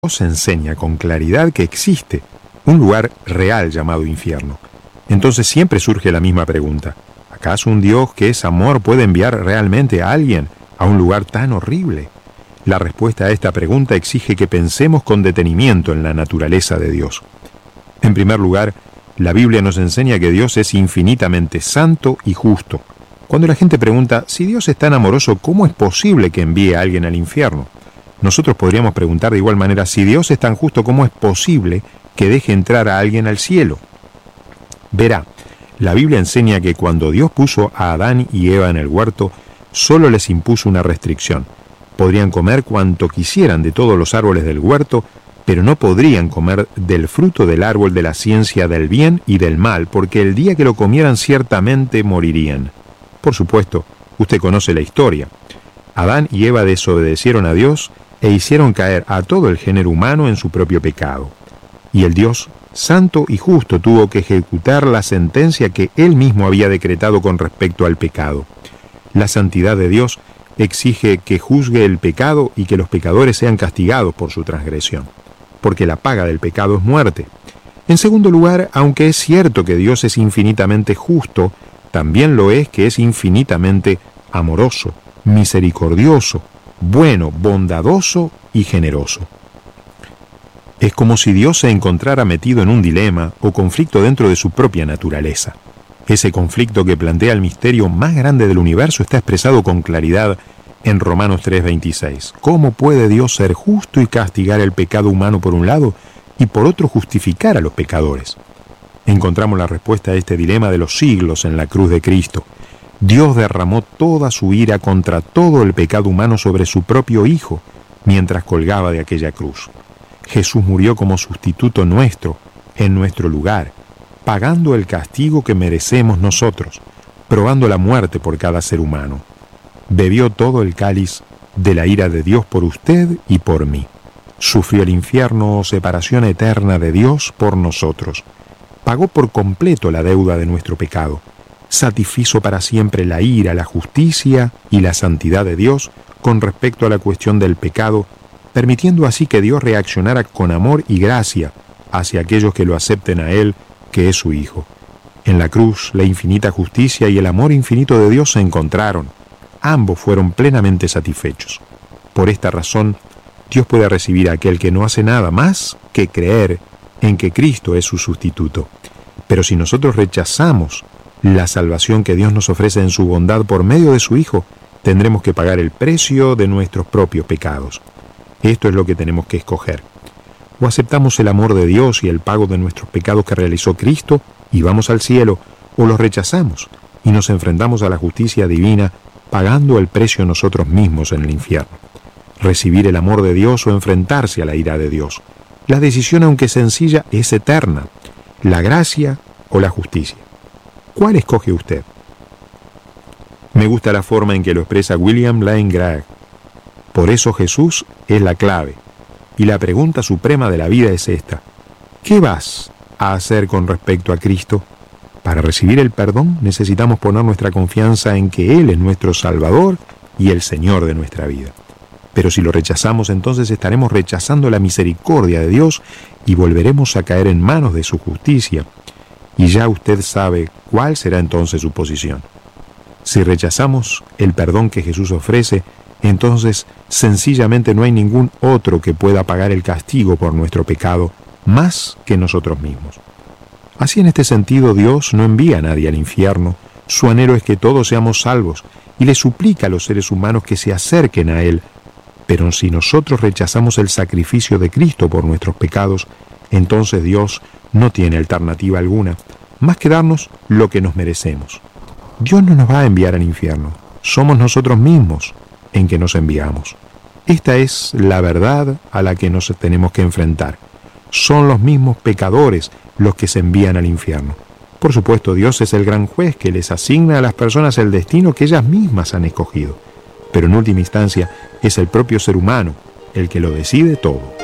Dios enseña con claridad que existe un lugar real llamado infierno. Entonces siempre surge la misma pregunta: ¿acaso un Dios que es amor puede enviar realmente a alguien a un lugar tan horrible? La respuesta a esta pregunta exige que pensemos con detenimiento en la naturaleza de Dios. En primer lugar, la Biblia nos enseña que Dios es infinitamente santo y justo. Cuando la gente pregunta, si Dios es tan amoroso, ¿cómo es posible que envíe a alguien al infierno? Nosotros podríamos preguntar de igual manera, si Dios es tan justo, ¿cómo es posible que deje entrar a alguien al cielo? Verá, la Biblia enseña que cuando Dios puso a Adán y Eva en el huerto, solo les impuso una restricción. Podrían comer cuanto quisieran de todos los árboles del huerto, pero no podrían comer del fruto del árbol de la ciencia del bien y del mal, porque el día que lo comieran ciertamente morirían. Por supuesto, usted conoce la historia. Adán y Eva desobedecieron a Dios e hicieron caer a todo el género humano en su propio pecado. Y el Dios santo y justo tuvo que ejecutar la sentencia que Él mismo había decretado con respecto al pecado. La santidad de Dios exige que juzgue el pecado y que los pecadores sean castigados por su transgresión, porque la paga del pecado es muerte. En segundo lugar, aunque es cierto que Dios es infinitamente justo, también lo es que es infinitamente amoroso, misericordioso, bueno, bondadoso y generoso. Es como si Dios se encontrara metido en un dilema o conflicto dentro de su propia naturaleza. Ese conflicto que plantea el misterio más grande del universo está expresado con claridad en Romanos 3:26. ¿Cómo puede Dios ser justo y castigar el pecado humano por un lado y por otro justificar a los pecadores? Encontramos la respuesta a este dilema de los siglos en la cruz de Cristo. Dios derramó toda su ira contra todo el pecado humano sobre su propio Hijo mientras colgaba de aquella cruz. Jesús murió como sustituto nuestro, en nuestro lugar, pagando el castigo que merecemos nosotros, probando la muerte por cada ser humano. Bebió todo el cáliz de la ira de Dios por usted y por mí. Sufrió el infierno o separación eterna de Dios por nosotros. Pagó por completo la deuda de nuestro pecado. Satisfizo para siempre la ira, la justicia y la santidad de Dios con respecto a la cuestión del pecado, permitiendo así que Dios reaccionara con amor y gracia hacia aquellos que lo acepten a Él, que es su Hijo. En la cruz, la infinita justicia y el amor infinito de Dios se encontraron. Ambos fueron plenamente satisfechos. Por esta razón, Dios puede recibir a aquel que no hace nada más que creer en que Cristo es su sustituto. Pero si nosotros rechazamos la salvación que Dios nos ofrece en su bondad por medio de su Hijo, tendremos que pagar el precio de nuestros propios pecados. Esto es lo que tenemos que escoger. O aceptamos el amor de Dios y el pago de nuestros pecados que realizó Cristo y vamos al cielo, o los rechazamos y nos enfrentamos a la justicia divina pagando el precio nosotros mismos en el infierno. Recibir el amor de Dios o enfrentarse a la ira de Dios. La decisión, aunque sencilla, es eterna. La gracia o la justicia. ¿Cuál escoge usted? Me gusta la forma en que lo expresa William Lane Craig. Por eso Jesús es la clave. Y la pregunta suprema de la vida es esta: ¿qué vas a hacer con respecto a Cristo? Para recibir el perdón necesitamos poner nuestra confianza en que Él es nuestro Salvador y el Señor de nuestra vida. Pero si lo rechazamos, entonces estaremos rechazando la misericordia de Dios y volveremos a caer en manos de su justicia. Y ya usted sabe cuál será entonces su posición. Si rechazamos el perdón que Jesús ofrece, entonces sencillamente no hay ningún otro que pueda pagar el castigo por nuestro pecado más que nosotros mismos. Así, en este sentido, Dios no envía a nadie al infierno. Su anhelo es que todos seamos salvos y le suplica a los seres humanos que se acerquen a Él. Pero si nosotros rechazamos el sacrificio de Cristo por nuestros pecados, entonces Dios no tiene alternativa alguna, más que darnos lo que nos merecemos. Dios no nos va a enviar al infierno, somos nosotros mismos en que nos enviamos. Esta es la verdad a la que nos tenemos que enfrentar. Son los mismos pecadores los que se envían al infierno. Por supuesto, Dios es el gran juez que les asigna a las personas el destino que ellas mismas han escogido. Pero en última instancia es el propio ser humano el que lo decide todo.